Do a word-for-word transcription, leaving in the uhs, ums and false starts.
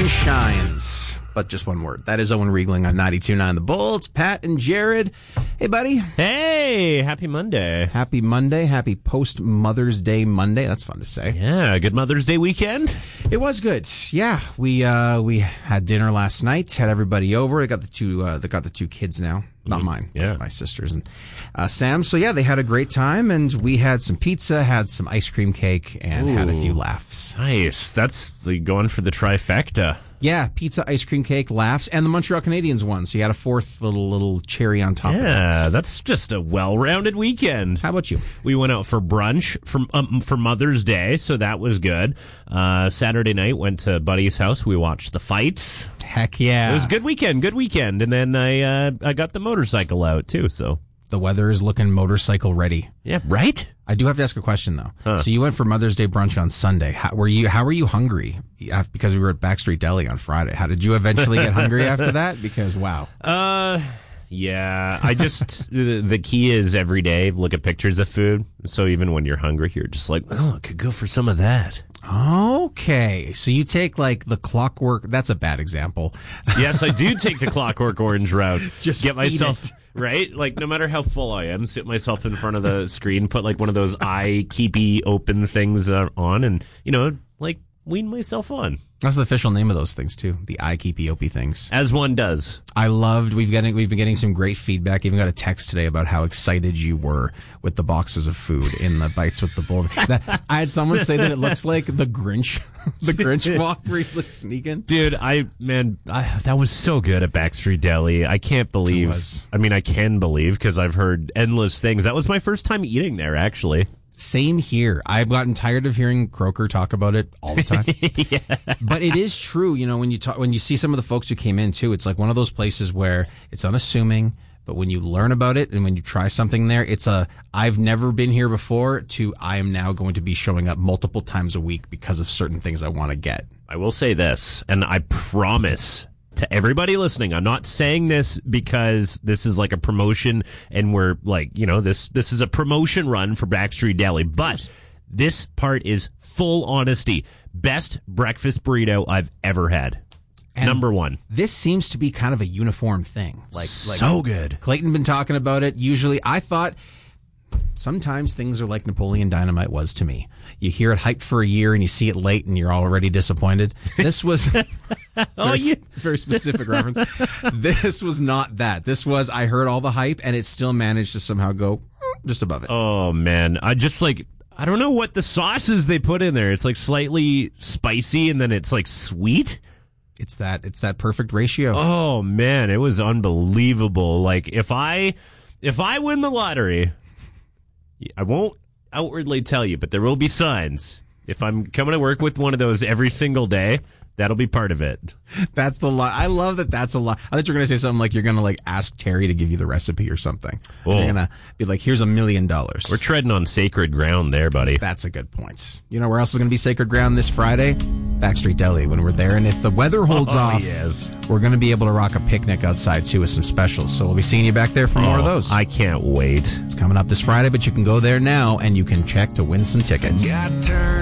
sun shines. But just one word. That is Owen Riegling on ninety-two point nine The Bull. It's Pat and Jared. Hey, buddy. Hey, happy Monday. Happy Monday. Happy post-Mother's Day Monday. That's fun to say. Yeah, good Mother's Day weekend. It was good. Yeah, we uh, we had dinner last night. Had everybody over. I got the two. Uh, they got the two kids now. Not Mm-hmm. mine. Yeah, my sisters and uh, Sam. So yeah, they had a great time, and we had some pizza, had some ice cream cake, and Ooh. had a few laughs. Nice. That's like going for the trifecta. Yeah, pizza, ice cream cake, laughs, and the Montreal Canadiens won. So you had a fourth little little cherry on top yeah, of that. Yeah, that's just a well-rounded weekend. How about you? We went out for brunch for, um, for Mother's Day, so that was good. Uh, Saturday night, went to Buddy's house. We watched the fights. Heck yeah. It was a good weekend, good weekend. And then I uh, I got the motorcycle out, too, so. The weather is looking motorcycle ready. Yeah, right? I do have to ask a question, though. Huh. So you went for Mother's Day brunch on Sunday. How were you? How were you hungry? Because we were at Backstreet Deli on Friday. How did you eventually get hungry after that? Because wow. Uh, yeah. I just the, the key is every day look at pictures of food. So even when you're hungry, you're just like, oh, I could go for some of that. Okay, so you take like the Clockwork. That's a bad example. Yes, I do take the Clockwork Orange route. Just get feed myself. it. Right? Like, no matter how full I am, sit myself in front of the screen, put, like, one of those eye-keepy open things uh, on, and, you know, like, wean myself on. That's the official name of those things, too. The eye-keepy-opy things. As one does. I loved, we've, getting, we've been getting some great feedback. Even got a text today about how excited you were with the boxes of food in the Bites with the Bull. That, I had someone say that it looks like the Grinch, the Grinch walk where he's like sneaking. Dude, I, man, I, that was so good at Backstreet Deli. I can't believe, I mean, I can believe because I've heard endless things. That was my first time eating there, actually. Same here. I've gotten tired of hearing Croker talk about it all the time. Yeah. But it is true, you know, when you talk, when you see some of the folks who came in too, it's like one of those places where it's unassuming, but when you learn about it and when you try something there, it's a, I've never been here before to I am now going to be showing up multiple times a week because of certain things I want to get. I will say this, and I promise to everybody listening, I'm not saying this because this is like a promotion and we're like, you know, this this is a promotion run for Backstreet Deli, but this part is full honesty. Best breakfast burrito I've ever had. And number one. This seems to be kind of a uniform thing. Like, like so good. Clayton been talking about it. Usually, I thought sometimes things are like Napoleon Dynamite was to me. You hear it hyped for a year and you see it late and you're already disappointed. This was oh, very, yeah. very specific reference. This was not that. This was, I heard all the hype and it still managed to somehow go just above it. Oh, man. I just like, I don't know what the sauces they put in there. It's like slightly spicy and then it's like sweet. It's that, it's that perfect ratio. Oh, man. It was unbelievable. Like if I, if I win the lottery, I won't outwardly tell you, but there will be signs. If I'm coming to work with one of those every single day, that'll be part of it. That's the lie. I love that that's a lie. I thought you were going to say something like you're going to like ask Terry to give you the recipe or something. Oh. You're going to be like, here's a million dollars. We're treading on sacred ground there, buddy. That's a good point. You know where else is going to be sacred ground this Friday? Backstreet Deli when we're there. And if the weather holds oh, off, yes. we're going to be able to rock a picnic outside too with some specials. So we'll be seeing you back there for oh, more of those. I can't wait. It's coming up this Friday, but you can go there now and you can check to win some tickets.